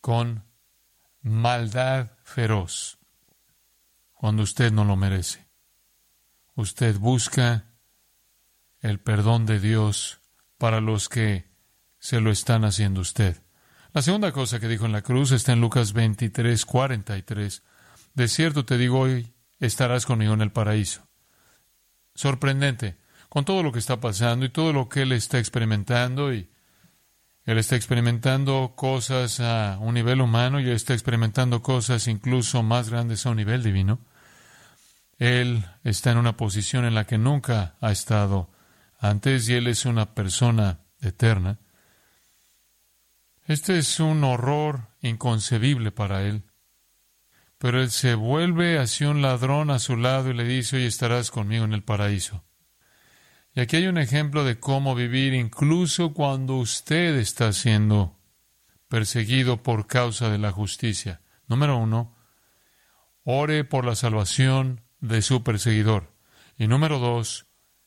con maldad feroz cuando usted no lo merece. Usted busca el perdón de Dios para los que se lo están haciendo a usted. La segunda cosa que dijo en la cruz está en Lucas 23:43. De cierto te digo, hoy estarás conmigo en el paraíso. Sorprendente, con todo lo que está pasando y todo lo que él está experimentando, y él está experimentando cosas a un nivel humano y él está experimentando cosas incluso más grandes a un nivel divino. Él está en una posición en la que nunca ha estado antes y él es una persona eterna. Este es un horror inconcebible para él. Pero él se vuelve hacia un ladrón a su lado y le dice, hoy estarás conmigo en el paraíso. Y aquí hay un ejemplo de cómo vivir incluso cuando usted está siendo perseguido por causa de la justicia. Número 1, ore por la salvación de su perseguidor. Y número 2,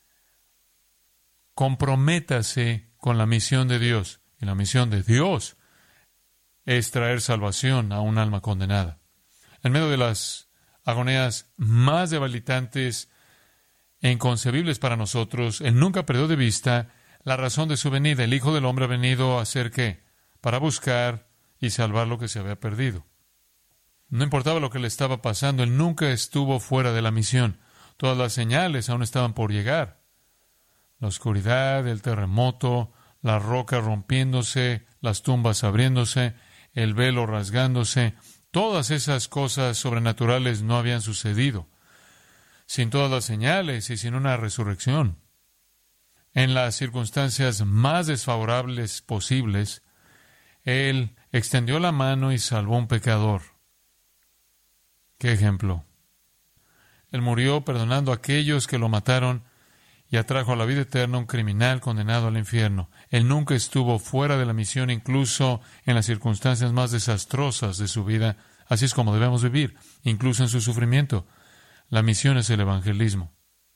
comprométase con la misión de Dios. Y la misión de Dios es traer salvación a un alma condenada. En medio de las agonías más debilitantes e inconcebibles para nosotros, él nunca perdió de vista la razón de su venida. El Hijo del Hombre ha venido a hacer ¿qué? Para buscar y salvar lo que se había perdido. No importaba lo que le estaba pasando, él nunca estuvo fuera de la misión. Todas las señales aún estaban por llegar. La oscuridad, el terremoto, las rocas rompiéndose, las tumbas abriéndose, el velo rasgándose, todas esas cosas sobrenaturales no habían sucedido sin todas las señales y sin una resurrección. En las circunstancias más desfavorables posibles, él extendió la mano y salvó a un pecador. ¿Qué ejemplo? Él murió perdonando a aquellos que lo mataron y atrajo a la vida eterna a un criminal condenado al infierno. Él nunca estuvo fuera de la misión, incluso en las circunstancias más desastrosas de su vida. Así es como debemos vivir, incluso en su sufrimiento. La misión es el evangelismo.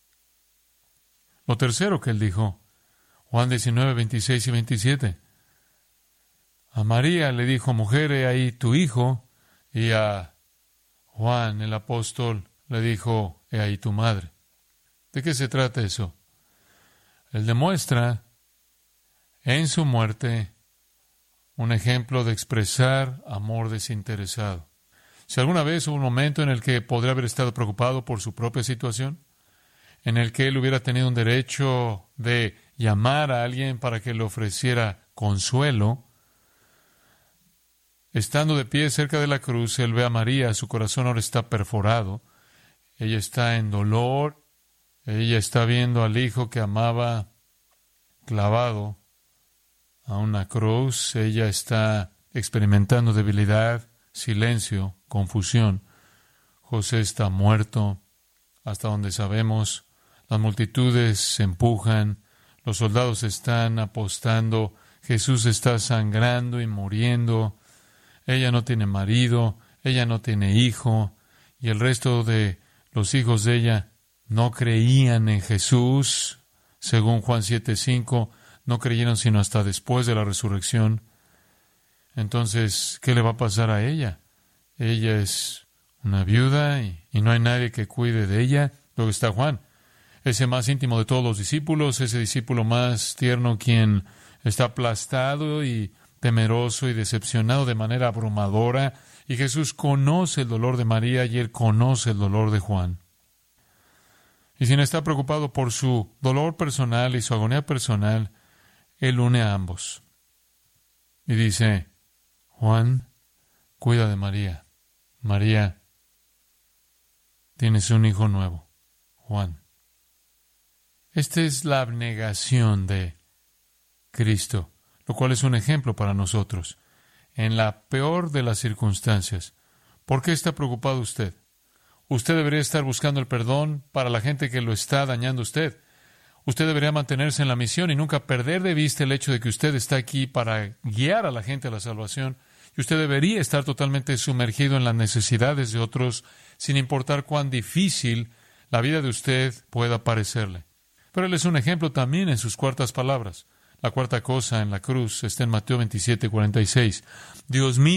Lo tercero que él dijo, Juan 19:26 y 27. A María le dijo, mujer, he ahí tu hijo, y a Juan el apóstol le dijo, he ahí tu madre. ¿De qué se trata eso? Él demuestra en su muerte un ejemplo de expresar amor desinteresado. Si alguna vez hubo un momento en el que podría haber estado preocupado por su propia situación, en el que él hubiera tenido un derecho de llamar a alguien para que le ofreciera consuelo, estando de pie cerca de la cruz, él ve a María, su corazón ahora está perforado, ella está en dolor, ella está viendo al hijo que amaba clavado a una cruz, ella está experimentando debilidad, silencio, confusión. José está muerto, hasta donde sabemos. Las multitudes se empujan, los soldados están apostando, Jesús está sangrando y muriendo. Ella no tiene marido, ella no tiene hijo, y el resto de los hijos de ella no creían en Jesús. Según Juan 7:5, no creyeron sino hasta después de la resurrección. Entonces, ¿qué le va a pasar a ella? Ella es una viuda y no hay nadie que cuide de ella. Luego está Juan, ese más íntimo de todos los discípulos, ese discípulo más tierno, quien está aplastado y temeroso y decepcionado de manera abrumadora. Y Jesús conoce el dolor de María y él conoce el dolor de Juan. Y sin estar preocupado por su dolor personal y su agonía personal, él une a ambos. Y dice, Juan, cuida de María. María, tienes un hijo nuevo. Juan. Esta es la abnegación de Cristo, lo cual es un ejemplo para nosotros. En la peor de las circunstancias, ¿por qué está preocupado usted? Usted debería estar buscando el perdón para la gente que lo está dañando a usted. Usted debería mantenerse en la misión y nunca perder de vista el hecho de que usted está aquí para guiar a la gente a la salvación. Y usted debería estar totalmente sumergido en las necesidades de otros, sin importar cuán difícil la vida de usted pueda parecerle. Pero él es un ejemplo también en sus cuartas palabras. La cuarta cosa en la cruz está en Mateo 27:46. Dios mío,